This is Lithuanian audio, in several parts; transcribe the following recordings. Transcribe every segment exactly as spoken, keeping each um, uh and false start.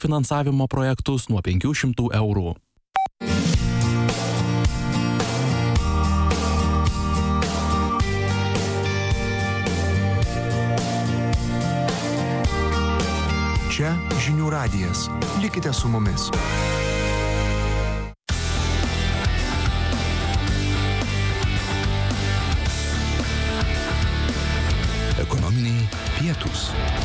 finansavimo projektus nuo penkių šimtų eurų. Čia Žinių radijas. Likite su mumis. Ekonominiai pietūs.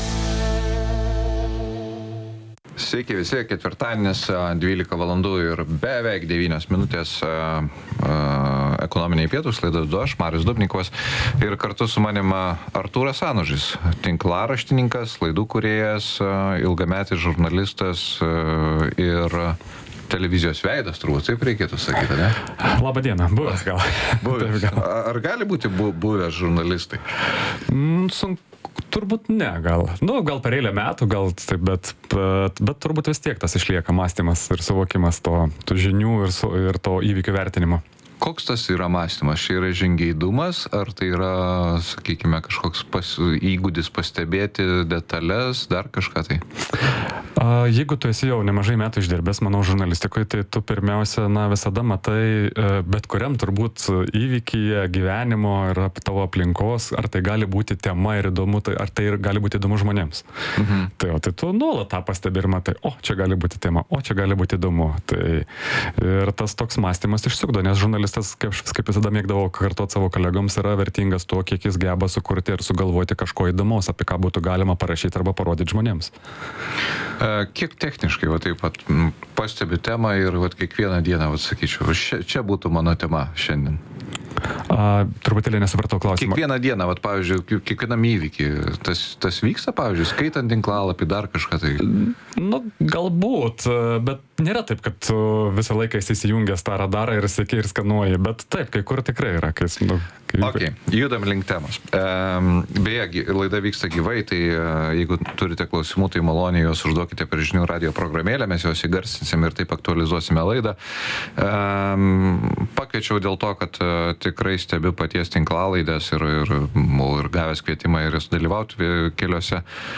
Sveiki visi, ketvirtadienis, dvylika valandų ir beveik devynios minutės uh, uh, ekonominiai pietūs, laidą vedu aš, Marius Dubnikovas, ir kartu su manim Artūras Anužis, tinklaraštininkas, laidų kūrėjas, uh, ilgametis žurnalistas uh, ir televizijos veidas, turbūt taip reikėtų sakyti, ne? Labą dieną, buvęs gal. Buvęs. Ar gali būti bu- buvęs žurnalistai? Mm, sunku. Turbūt ne, gal. Nu, gal per eilę metų, gal taip, bet, bet, bet turbūt vis tiek tas išlieka mąstymas ir suvokimas to, tų žinių ir, su, ir to įvykių vertinimo. Koks tas yra mąstymas? Čia yra žingeidumas, ar tai yra, sakykime, kažkoks pas, įgūdis pastebėti detalės, dar kažką tai? A, jeigu tu esi jau nemažai metų išdirbęs, manau, žurnalistikoje, tai tu pirmiausia, na, visada matai bet kuriam turbūt įvykyje, gyvenimo ir tavo aplinkos, ar tai gali būti tema ir įdomu, tai, ar tai gali būti įdomu žmonėms. Mhm. Tai, o, tai tu nuolat tą pastebi ir matai, o, čia gali būti tema, o, čia gali būti įdomu. Tai, ir tas toks mąstymas išsukdo, nes žurnalistas, kaip, kaip visada mėgdavo kartuoti savo kolegoms, yra vertingas tuo, kiek jis geba sukurti ir sugalvoti kažko įdomaus, apie ką būtų galima parašyti arba parodyti žmonėms. Kiek techniškai, va, taip pat pastebi temą ir va, kiekvieną dieną, va, sakyčiau, čia, čia būtų mano tema šiandien? A, truputėlį nesupratau klausimą. Kiekvieną dieną, va, pavyzdžiui, kiekvienam įvykį, tas, tas vyksta, pavyzdžiui, skaitant tinklalapį, dar kažką tai? Nu, galbūt, bet nėra taip, kad tu visą laiką esi įsijungęs tą radarą ir sėki ir skanuoji, bet taip, kai kur tikrai yra. Kai, nu, kai... Ok, judam link temos. Um, beje, laida vyksta gyvai, tai uh, jeigu turite klausimų, tai maloniai juos užduokite per Žinių radijo programėlę, mes juos įgarsinsim ir taip aktualizuosime laidą. Um, pakviečiau dėl to, kad uh, tikrai stebiu paties tinklalaidės ir, ir, ir gavęs kvietimą ir dalyvauti keliose.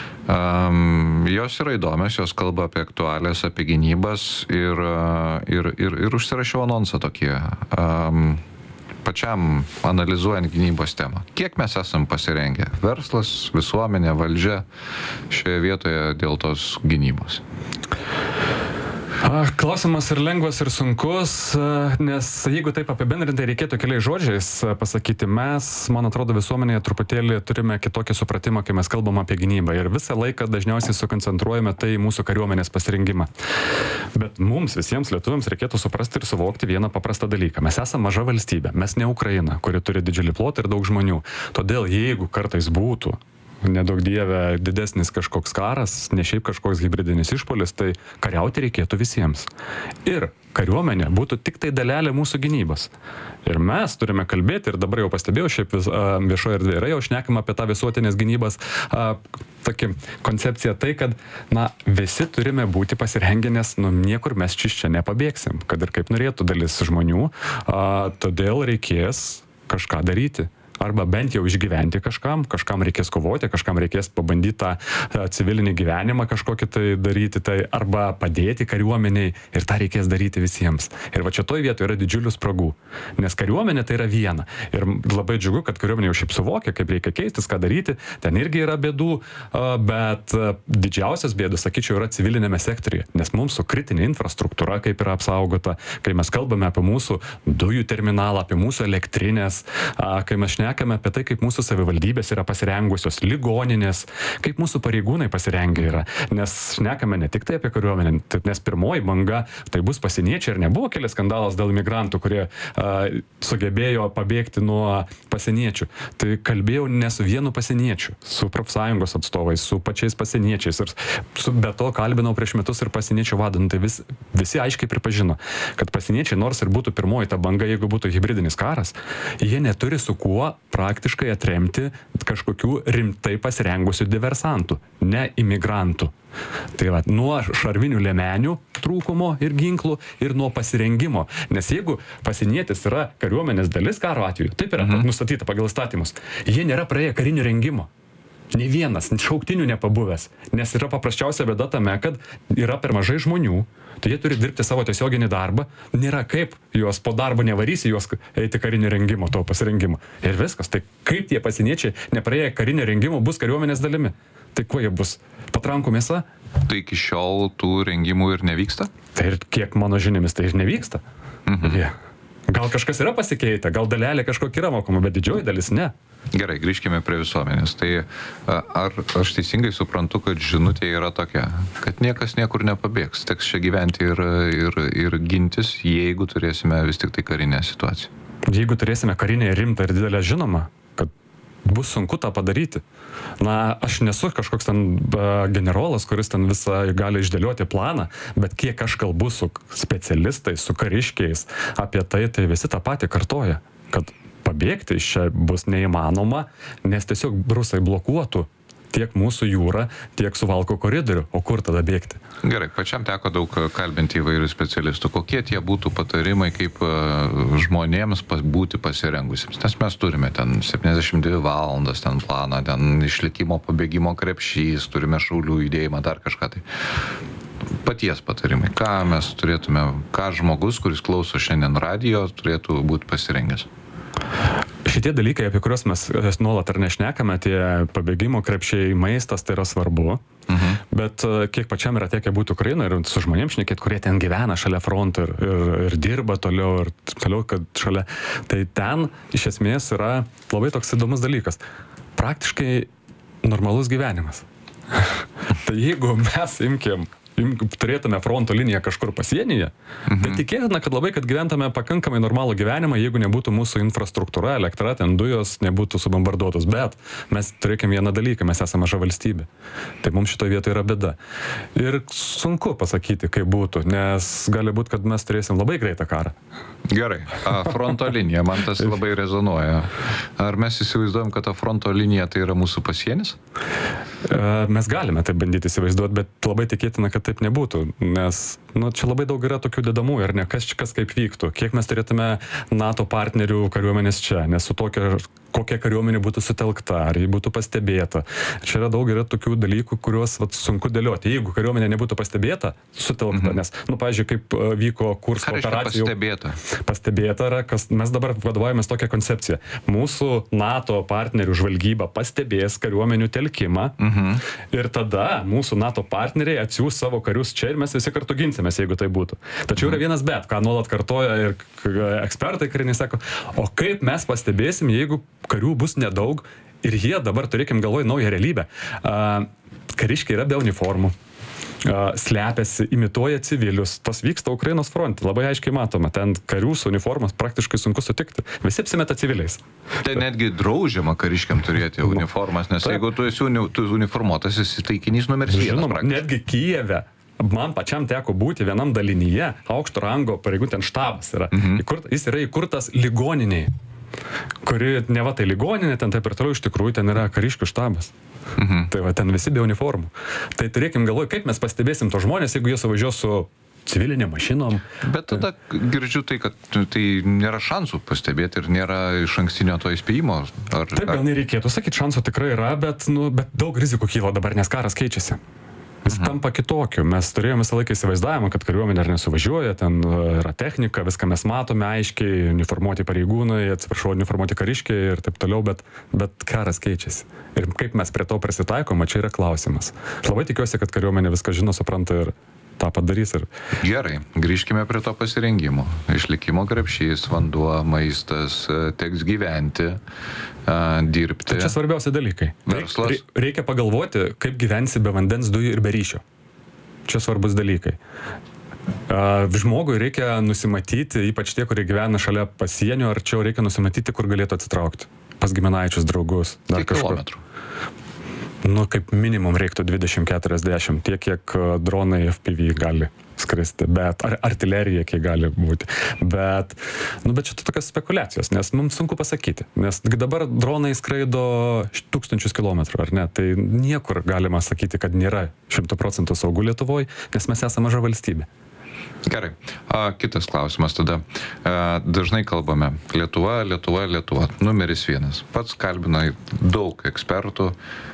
Um, jos yra įdomios, jos kalba apie aktualijas, apie gynybas ir, ir, ir, ir užsirašiau anonsą tokie. Um, pačiam analizuojant gynybos temą. Kiek mes esam pasirengę? Verslas, visuomenė, valdžia šioje vietoje dėl tos gynybos? Klausimas ir lengvas, ir sunkus, nes jeigu taip apibendrintai reikėtų keliais žodžiais pasakyti, mes, man atrodo, visuomenėje truputėlį turime kitokį supratimą, kai mes kalbam apie gynybą ir visą laiką dažniausiai sukoncentruojame tai į mūsų kariuomenės pasirengimą. Bet mums, visiems lietuviams, reikėtų suprasti ir suvokti vieną paprastą dalyką. Mes esame maža valstybė, mes ne Ukraina, kuri turi didžiulį plotą ir daug žmonių. Todėl jeigu kartais būtų nedaug dieve didesnis kažkoks karas, ne šiaip kažkoks hybridinis išpuolis, tai kariauti reikėtų visiems. Ir kariuomenė būtų tik tai dalelė mūsų gynybos. Ir mes turime kalbėti, ir dabar jau pastebėjau, šiaip vis, a, viešoje erdvėje jau šnekam apie tą visuotinės gynybos a, tokį koncepciją, tai kad, na, visi turime būti pasirengę, nes, nu, niekur mes čia čia nepabėgsim, kad ir kaip norėtų dalis žmonių, a, todėl reikės kažką daryti. Arba bent jau išgyventi kažkam, kažkam reikės kovoti, kažkam reikės pabandyti tą civilinį gyvenimą kažkokį tai daryti, tai arba padėti kariuomeniai ir tą reikės daryti visiems. Ir va čia toj vietoje yra didžiulių spragų, nes kariuomenė tai yra viena. Ir labai džiugu, kad kariuomenė jau šiaip suvokia, kaip reikia keistis, ką daryti, ten irgi yra bėdų, bet didžiausias bėdas, sakyčiau, yra civilinėme sektoriuje, nes mums su kritinė infrastruktūra kaip yra apsaugota, kai mes kalbame apie mūsų dujų terminalą, apie mūsų elektrinės, kai mes šnekame apie tai, kaip mūsų savivaldybės yra pasirengusios, ligoninės, kaip mūsų pareigūnai pasirengę yra. Nes šnekame ne tik tai apie kariuomenę, nes pirmoji banga tai bus pasieniečiai ir nebuvo kelias skandalas dėl imigrantų, kurie a, sugebėjo pabėgti nuo pasieniečių. Tai kalbėjau ne su vienu pasieniečiu, su profsąjungos atstovais, su pačiais pasieniečiais ir su, be to kalbinau prieš metus ir pasieniečių vadant. Tai vis, visi aiškiai pripažino, kad pasieniečiai nors ir būtų pirmoji ta banga, jeigu būtų hybridinis karas, jie neturi su kuo praktiškai atremti kažkokių rimtai pasirengusių diversantų, ne imigrantų. Tai va, nuo šarvinių liemenių trūkumo ir ginklų ir nuo pasirengimo. Nes jeigu pasienietis yra kariuomenės dalis karo atveju, taip yra mhm. nustatyta pagal įstatymus, jie nėra praėję karinio rengimo. Ne vienas, šauktinių nepabuvęs. Nes yra paprasčiausia bėda tame, kad yra per mažai žmonių, tai jie turi dirbti savo tiesioginį darbą, nėra kaip juos po darbo nevarysi, juos eiti karinio rengimo, to pasirengimo. Ir viskas. Tai kaip tie pasieniečiai nepraėję karinio rengimo bus kariuomenės dalimi? Tai kuo jie bus? Patrankų mėsa? Tai iki šiol tų rengimų ir nevyksta? Tai ir kiek mano žiniomis tai ir nevyksta. Mhm. Yeah. Gal kažkas yra pasikeitę, gal dalelė kažkokia yra mokoma, bet didžioji dalis ne. Gerai, grįžkime prie visuomenės. Tai ar aš teisingai suprantu, kad žinutė yra tokia, kad niekas niekur nepabėgs, teks čia gyventi ir, ir, ir gintis, jeigu turėsime vis tik tai karinę situaciją? Jeigu turėsime karinę rimtą ir didelę, žinoma, kad bus sunku tą padaryti. Na, aš nesu kažkoks ten generolas, kuris ten visą gali išdėlioti planą, bet kiek aš kalbu su specialistais, su kariškiais apie tai, tai visi tą patį kartoja, kad pabėgti iš čia bus neįmanoma, nes tiesiog rusai blokuotų tiek mūsų jūrą, tiek Suvalkų koridorių. O kur tada bėgti? Gerai, pačiam teko daug kalbinti įvairių specialistų. Kokie tie būtų patarimai, kaip žmonėms būti pasirengusiems? Nes mes turime ten septyniasdešimt dvi valandas ten planą, ten išlikimo pabėgimo krepšys, turime šaulių judėjimą, dar kažką tai. Paties patarimai. Ką mes turėtume, ką žmogus, kuris klauso šiandien radijo, turėtų būti pasirengęs? Šitie dalykai, apie kuriuos mes nuolat ar nešnekame, tie pabėgimo krepšiai, maistas, tai yra svarbu. Mhm. Bet kiek pačiam yra tekę būti Ukrainoje ir su žmonėms šnekėti, kurie ten gyvena šalia fronto ir, ir, ir dirba toliau ir toliau, kad šalia. Tai ten iš esmės yra labai toks įdomus dalykas. Praktiškai normalus gyvenimas. Tai jeigu mes imkim turėtume fronto liniją kažkur pasienyje, mhm. tai tikėtina, kad labai, kad gyventume pakankamai normalų gyvenimą, jeigu nebūtų mūsų infrastruktūra, elektra, ten dujos nebūtų subombarduotos. Bet mes turėkime vieną dalyką, mes esame maža valstybė. Tai mums šitoje vietoje yra bėda. Ir sunku pasakyti, kaip būtų, nes gali būti, kad mes turėsim labai greitą karą. Gerai. A, fronto linija, man tas labai rezonuoja. Ar mes įsivaizduojam, kad ta fronto linija tai yra mūsų pasienis? Mes galime tai bandyti įsivaizduoti, bet labai tikėtina, kad taip nebūtų, nes nu, čia labai daug yra tokių dedamų ir ne kas, kas kaip vyktų, kiek mes turėtume NATO partnerių kariuomenės čia, nes su tokia, kokia kariuomenė būtų sutelkta, ar ji būtų pastebėta. Čia yra daug yra tokių dalykų, kuriuos vat, sunku dėlioti. Jeigu kariuomenė nebūtų pastebėta, sutelkta, mhm. nes, nu, pavyzdžiui, kaip vyko Kursko operacijų. Pastebėta. Pastebėta yra, kas mes dabar vadovavomės tokią koncepciją. Mūsų NATO partnerių žvalgyba pastebės kariuomenių telkimą mhm. ir tada mūsų NATO partneriai atsiųs savo karius čia ir mes visi kartu ginsimės, jeigu tai būtų. Tačiau yra vienas bet, ką nuolat kartoja ir ekspertai kariniai sako, o kaip mes pastebėsim, jeigu karių bus nedaug ir jie dabar turėkim galvoj naują realybę. Uh, kariškiai yra be uniformų, uh, slepiasi, imituoja civilius. Tas vyksta Ukrainos fronte, labai aiškiai matoma. Ten karių su uniformas praktiškai sunku sutikti. Visi apsimeta civiliais. Tai netgi draudžiama kariškiam turėti uniformas, nes Taip. jeigu tu esi uni, tu uniformuotas, esi taikinys numeris vienas. Žinoma, netgi Kijeve. Man pačiam teko būti vienam dalinyje, aukšto rango pareigų ten štabas yra. Mhm. Įkurt, jis yra įkurtas ligoniniai, kuri neva tai ligoninė, ten taip ir toliau iš tikrųjų ten yra kariškių štabas. Mhm. Tai va, ten visi be uniformų. Tai turėkim galvoj, kaip mes pastebėsim to žmonės, jeigu jie suvažiuos su civilinė mašinom. Bet tada girdžiu tai, kad tai nėra šansų pastebėti ir nėra iš ankstinio to įspėjimo. Ar, Taip, gal nereikėtų sakyti, šansų tikrai yra, bet, nu, bet daug rizikų kyla dabar, nes karas keičiasi. Jis mhm. tampa kitokiu. Mes turėjome visą laiką įsivaizdavimą, kad kariuomenė ar nesuvažiuoja, ten yra technika, viską mes matome aiškiai, uniformuoti pareigūnai, atsiprašau, uniformuoti kariškiai ir taip toliau, bet, bet karas keičiasi. Ir kaip mes prie to prisitaikome, čia yra klausimas. Aš labai tikiuosi, kad kariuomenė viską žino, supranta ir tą padarys. Ir... Gerai, grįžkime prie to pasirengimo. Išlikimo krepšys, vanduo, maistas, teks gyventi, dirbti. Tai čia svarbiausi dalykai. Verslas. Reikia pagalvoti, kaip gyvensi be vandens, dujų ir be ryšio. Čia svarbus dalykai. Žmogui reikia nusimatyti, ypač tie, kurie gyvena šalia pasienio, arčiau reikia nusimatyti, kur galėtų atsitraukti. Pas giminaičius, draugus. Dar Kiek kilometrų? Nu, kaip minimum reiktų dvidešimt keturiasdešimt, tiek, kiek dronai F P V gali skristi, bet ar, artilerija kiek gali būti. Bet, nu, bet čia tokios spekulacijos, nes mums sunku pasakyti, nes dabar dronai skraido tūkstančius kilometrų, ar ne? Tai niekur galima sakyti, kad nėra šimtų procentų saugų Lietuvoje, nes mes esame maža valstybė. Gerai. A, kitas klausimas tada. A, dažnai kalbame Lietuva, Lietuva, Lietuva. Numeris vienas. Pats kalbina daug ekspertų.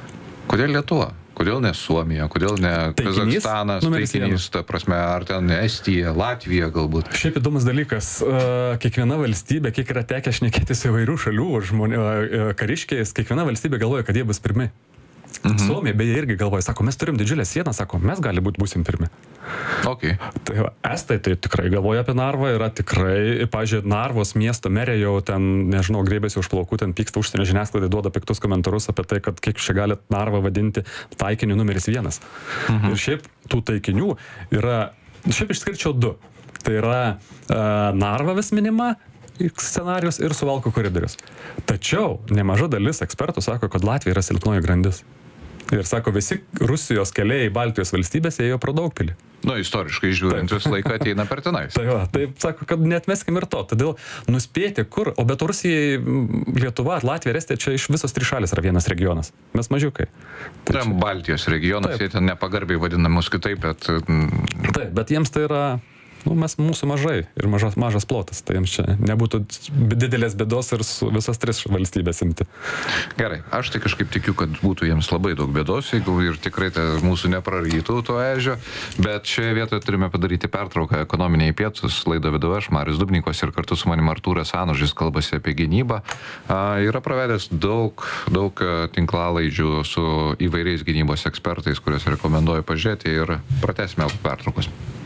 Kodėl Lietuva? Kodėl ne Suomija? Kodėl ne Taikinys Kazakstanas, numeris taikinys, ta prasme, ar ten Estija, Latvija galbūt? Šiaip įdomus dalykas, e, kiekviena valstybė, kiek yra tekę šnekėtis įvairių šalių žmonių, e, kariškiais, kiekviena valstybė galvoja, kad jie bus pirmi. Mhm. Suomija beje irgi galvoja, sako, mes turim didžiulę sieną, sako, mes gali būti būsim pirmi. Okay. Tai va, Estai tai tikrai galvoja apie Narvą, yra tikrai, pažiūrėjau, Narvos miesto merė jau ten, nežinau, grėbėsi už plaukų, ten pyksta užsienio žiniasklaidai, duoda piktus komentarus apie tai, kad kiek čia gali Narvą vadinti taikiniu numeris vienas. Mhm. Ir šiaip tų taikinių yra, šiaip išskirčiau du. Tai yra uh, Narva vis minima scenarius ir Suvalkų koridorius. Tačiau nemaža dalis ekspertų sako, kad Latvija yra silpnoji grandis. Ir sako, visi Rusijos keliai į Baltijos valstybės ėjo pro Daugpilį. Nu, istoriškai žiūrint, visą laiką ateina per tenais. Tai va, taip sako, kad neatmeskim ir to. Todėl nuspėti, kur, o bet Rusijai, Lietuva, Latvija ir Estija, čia iš visos trys šalis yra vienas regionas. Mes mažiukai. Tai Tam čia... Baltijos regionas, Taip. jie ten nepagarbiai vadina mus kitaip, bet... Taip, bet jiems tai yra... Nu, mes mūsų mažai ir mažas, mažas plotas, tai jiems čia nebūtų didelės bėdos ir su visas tris valstybės imti. Gerai, aš tai kažkaip tikiu, kad būtų jiems labai daug bėdos, jeigu ir tikrai tai mūsų neprarytų to ežio, bet šioje vietoje turime padaryti pertrauką ekonominiai pietus, laidą vedu aš, Marius Dubnikovas, ir kartu su manim Artūras Anužis kalbasi apie gynybą. A, yra pravedęs daug, daug tinklalaidžių su įvairiais gynybos ekspertais, kuriuos rekomenduoju pažiūrėti ir pratęsime pertraukos.